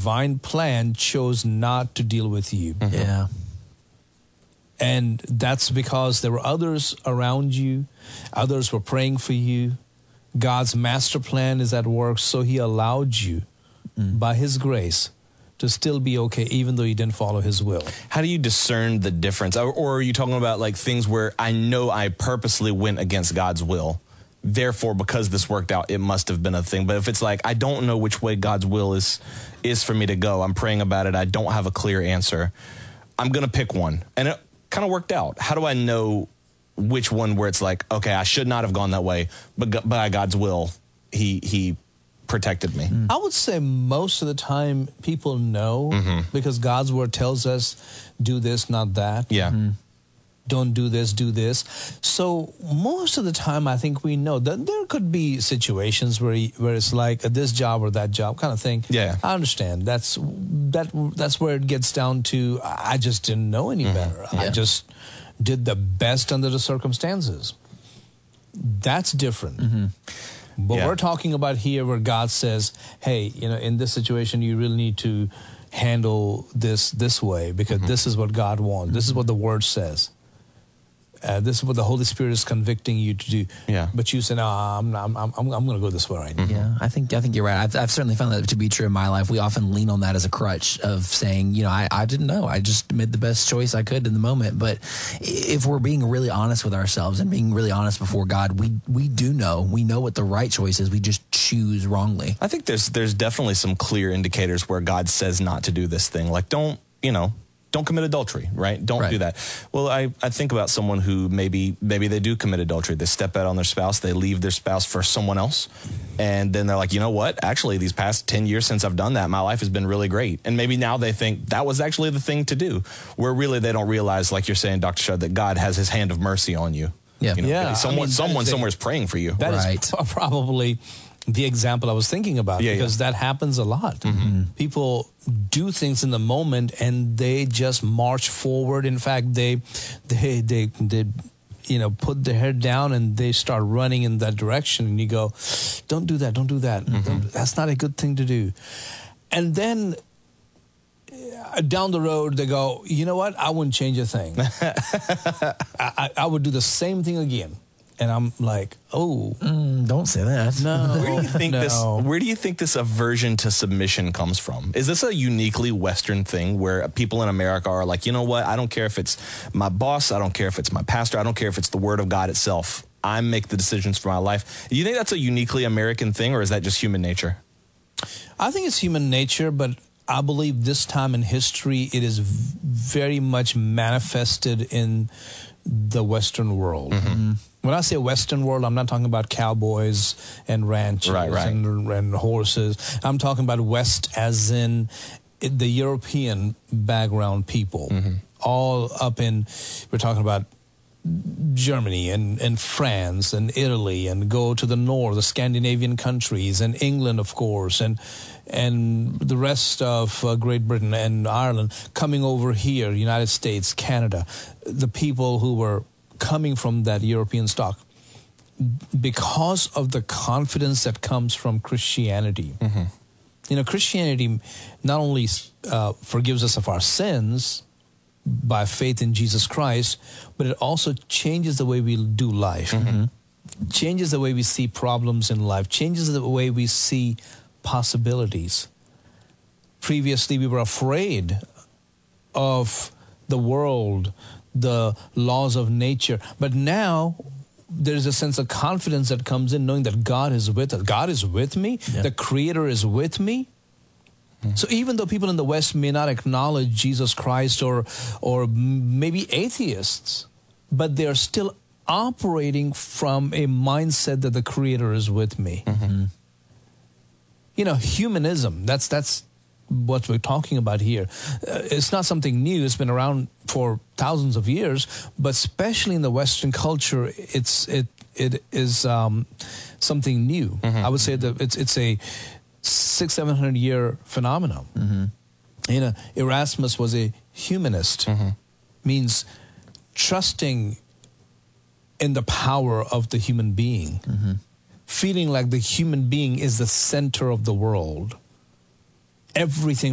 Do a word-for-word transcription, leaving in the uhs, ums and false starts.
divine plan chose not to deal with you. Mm-hmm. Yeah. And that's because there were others around you. Others were praying for you. God's master plan is at work, so he allowed you, mm. by his grace, to still be okay, even though you didn't follow his will. How do you discern the difference? Or, or are you talking about like things where I know I purposely went against God's will, therefore because this worked out, it must have been a thing? But if it's like, I don't know which way God's will is, is for me to go, I'm praying about it, I don't have a clear answer, I'm going to pick one. And it kind of worked out. How do I know which one where it's like, okay, I should not have gone that way, but by God's will, he he protected me? I would say most of the time people know, mm-hmm. because God's word tells us, do this, not that. Yeah. Mm-hmm. Don't do this, do this. So most of the time, I think we know that there could be situations where where it's like this job or that job kind of thing. Yeah, I understand. That's that. That's where it gets down to. I just didn't know any mm-hmm. better. Yeah. I just did the best under the circumstances. That's different. Mm-hmm. But yeah. we're talking about here where God says, hey, you know, in this situation, you really need to handle this this way because mm-hmm. this is what God wants. Mm-hmm. This is what the word says. Uh, this is what the Holy Spirit is convicting you to do. Yeah. But you say, no, I'm I'm I'm, I'm going to go this way right now. Yeah, I think I think you're right. I've, I've certainly found that to be true in my life. We often lean on that as a crutch of saying, you know, I, I didn't know. I just made the best choice I could in the moment. But if we're being really honest with ourselves and being really honest before God, we we do know. We know what the right choice is. We just choose wrongly. I think there's there's definitely some clear indicators where God says not to do this thing. Like, don't, you know, don't commit adultery, right? Don't right. do that. Well, I, I think about someone who maybe maybe they do commit adultery. They step out on their spouse. They leave their spouse for someone else. And then they're like, you know what? Actually, these past ten years since I've done that, my life has been really great. And maybe now they think that was actually the thing to do, where really they don't realize, like you're saying, Doctor Shud, that God has his hand of mercy on you. Yeah. You know, yeah someone I mean, someone is somewhere is praying for you. That right. is probably the example I was thinking about, yeah, because yeah. that happens a lot. Mm-hmm. People do things in the moment and they just march forward. In fact, they, they, they, they, you know, put their head down and they start running in that direction. And you go, don't do that. Don't do that. Mm-hmm. Don't, that's not a good thing to do. And then uh, down the road, they go, you know what? I wouldn't change a thing. I, I, I would do the same thing again. And I'm like, oh, mm, don't say that. No, where do you think no. this? Where do you think this aversion to submission comes from? Is this a uniquely Western thing where people in America are like, you know what? I don't care if it's my boss. I don't care if it's my pastor. I don't care if it's the Word of God itself. I make the decisions for my life. Do you think that's a uniquely American thing, or is that just human nature? I think it's human nature, but I believe this time in history, it is v- very much manifested in the Western world. Mm-hmm. When I say Western world, I'm not talking about cowboys and ranches right, right. And, and horses. I'm talking about West as in the European background people. Mm-hmm. All up in, we're talking about Germany and, and France and Italy, and go to the north, the Scandinavian countries, and England, of course, and and the rest of uh, Great Britain and Ireland, coming over here, United States, Canada, the people who were coming from that European stock, because of the confidence that comes from Christianity. Mm-hmm. You know, Christianity not only uh, forgives us of our sins by faith in Jesus Christ, but it also changes the way we do life, mm-hmm. changes the way we see problems in life, changes the way we see possibilities. Previously, we were afraid of the world, the laws of nature, but now there's a sense of confidence that comes in knowing that God is with us. God is with me. Yeah. The Creator is with me. Mm-hmm. So even though people in the West may not acknowledge Jesus Christ, or or maybe atheists, but they're still operating from a mindset that the Creator is with me. Mm-hmm. You know, humanism, that's that's what we're talking about here. Uh, it's not something new. It's been around for thousands of years, but especially in the Western culture, it's it it is um, something new. Mm-hmm. I would say that it's it's a six, seven hundred year phenomenon. Mm-hmm. You know, Erasmus was a humanist, mm-hmm. means trusting in the power of the human being, mm-hmm. feeling like the human being is the center of the world. Everything